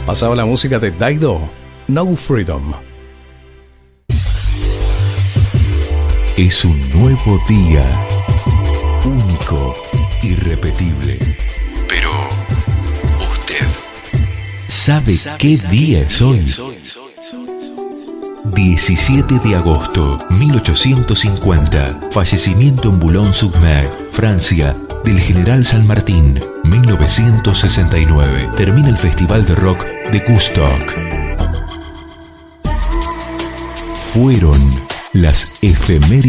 Pasaba la música de Dido, No Freedom. Es un nuevo día, único, irrepetible. Pero, ¿usted sabe qué día es hoy? 17 de agosto, 1850. Fallecimiento en Boulogne-sur-Mer, Francia, del general San Martín. 1969. Termina el Festival de Rock de Woodstock. Fueron las efemérides